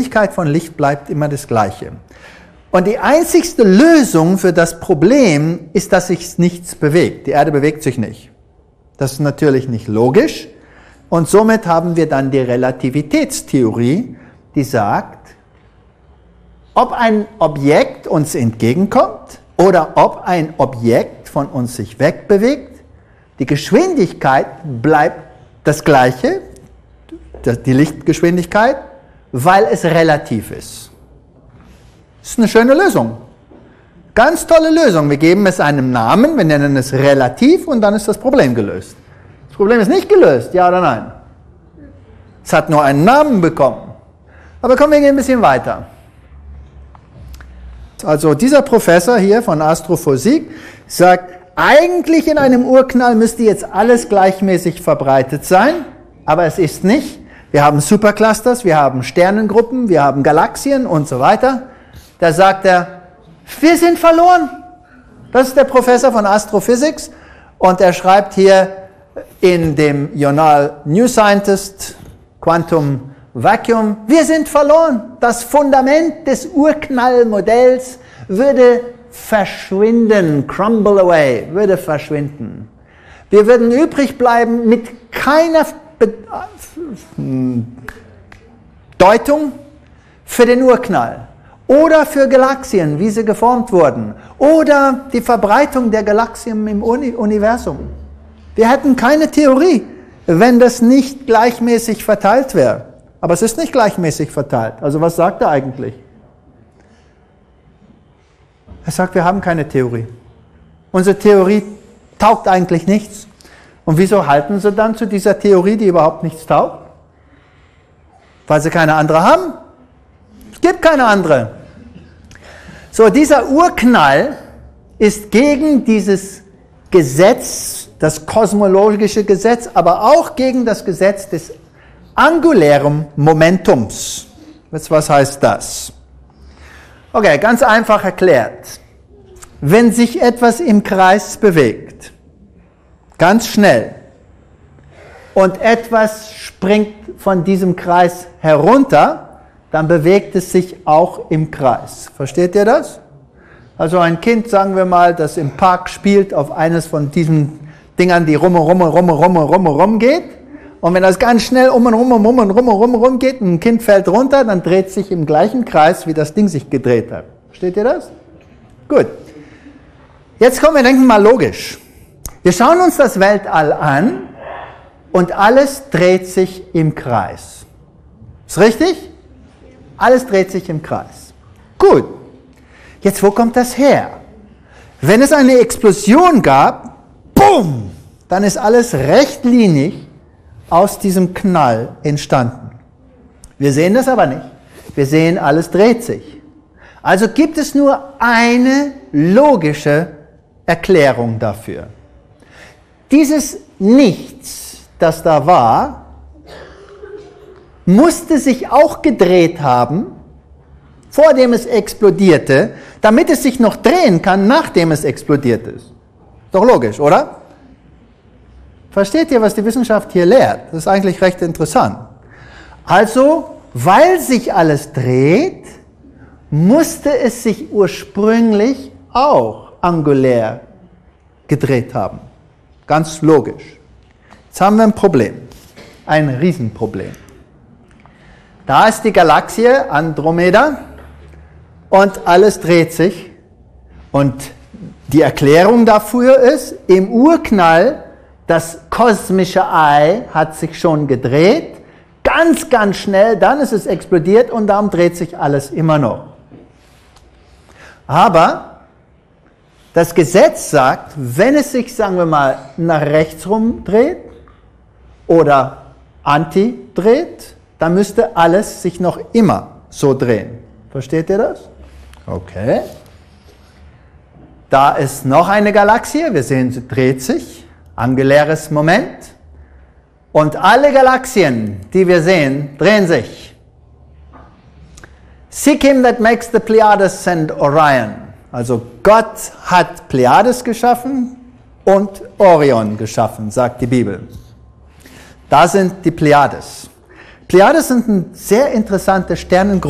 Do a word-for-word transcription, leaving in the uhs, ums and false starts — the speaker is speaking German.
Geschwindigkeit von Licht bleibt immer das Gleiche. Und die einzigste Lösung für das Problem ist, dass sich nichts bewegt. Die Erde bewegt sich nicht. Das ist natürlich nicht logisch. Und somit haben wir dann die Relativitätstheorie, die sagt, ob ein Objekt uns entgegenkommt oder ob ein Objekt von uns sich wegbewegt, die Geschwindigkeit bleibt das Gleiche, die Lichtgeschwindigkeit, weil es relativ ist. Das ist eine schöne Lösung. Ganz tolle Lösung. Wir geben es einem Namen, wir nennen es relativ und dann ist das Problem gelöst. Das Problem ist nicht gelöst, ja oder nein? Es hat nur einen Namen bekommen. Aber kommen wir gehen ein bisschen weiter. Also dieser Professor hier von Astrophysik sagt, eigentlich in einem Urknall müsste jetzt alles gleichmäßig verbreitet sein, aber es ist nicht. Wir haben Superclusters, wir haben Sternengruppen, wir haben Galaxien und so weiter. Da sagt er, wir sind verloren. Das ist der Professor von Astrophysics und er schreibt hier in dem Journal New Scientist, Quantum Vacuum, wir sind verloren. Das Fundament des Urknallmodells würde verschwinden, crumble away, würde verschwinden. Wir würden übrig bleiben mit keiner Be- Deutung für den Urknall oder für Galaxien, wie sie geformt wurden, oder die Verbreitung der Galaxien im Uni- Universum. Wir hätten keine Theorie, wenn das nicht gleichmäßig verteilt wäre. Aber es ist nicht gleichmäßig verteilt. Also was sagt er eigentlich? Er sagt, wir haben keine Theorie. Unsere Theorie taugt eigentlich nichts. Und wieso halten sie dann zu dieser Theorie, die überhaupt nichts taugt? Weil sie keine andere haben? Es gibt keine andere. So, dieser Urknall ist gegen dieses Gesetz, das kosmologische Gesetz, aber auch gegen das Gesetz des angulären Momentums. Was heißt das? Okay, ganz einfach erklärt. Wenn sich etwas im Kreis bewegt, ganz schnell, und etwas springt von diesem Kreis herunter, dann bewegt es sich auch im Kreis. Versteht ihr das? Also ein Kind, sagen wir mal, das im Park spielt auf eines von diesen Dingern, die rum, rum, rum, rum, rum, rum geht. Und wenn das ganz schnell um und rum, um und rum, rum, rum geht und ein Kind fällt runter, dann dreht sich im gleichen Kreis, wie das Ding sich gedreht hat. Versteht ihr das? Gut. Jetzt kommen wir, denken mal logisch. Wir schauen uns das Weltall an und alles dreht sich im Kreis. Ist richtig? Alles dreht sich im Kreis. Gut. Jetzt, wo kommt das her? Wenn es eine Explosion gab, bumm, dann ist alles rechtlinig aus diesem Knall entstanden. Wir sehen das aber nicht. Wir sehen, alles dreht sich. Also gibt es nur eine logische Erklärung dafür. Dieses Nichts, das da war, musste sich auch gedreht haben, vor dem es explodierte, damit es sich noch drehen kann, nachdem es explodiert ist. Doch logisch, oder? Versteht ihr, was die Wissenschaft hier lehrt? Das ist eigentlich recht interessant. Also, weil sich alles dreht, musste es sich ursprünglich auch angulär gedreht haben. Ganz logisch. Jetzt haben wir ein Problem. Ein Riesenproblem. Da ist die Galaxie Andromeda und alles dreht sich. Und die Erklärung dafür ist, im Urknall, das kosmische Ei hat sich schon gedreht, ganz, ganz schnell, dann ist es explodiert und darum dreht sich alles immer noch. Aber das Gesetz sagt, wenn es sich, sagen wir mal, nach rechts rum dreht oder anti dreht, dann müsste alles sich noch immer so drehen. Versteht ihr das? Okay. Da ist noch eine Galaxie, wir sehen, sie dreht sich, anguläres Moment. Und alle Galaxien, die wir sehen, drehen sich. Seek him that makes the Pleiades and Orion. Also Gott hat Pleiades geschaffen und Orion geschaffen, sagt die Bibel. Da sind die Pleiades. Pleiades sind eine sehr interessante Sternengruppe.